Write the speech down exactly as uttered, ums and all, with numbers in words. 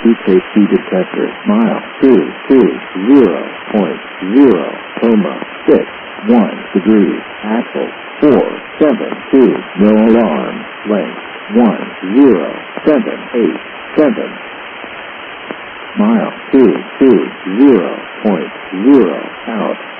C detector. Mile two two zero point zero coma six one degrees. Axle four seven two. No alarm. Length one zero seven eight seven. Mile two two zero point zero out.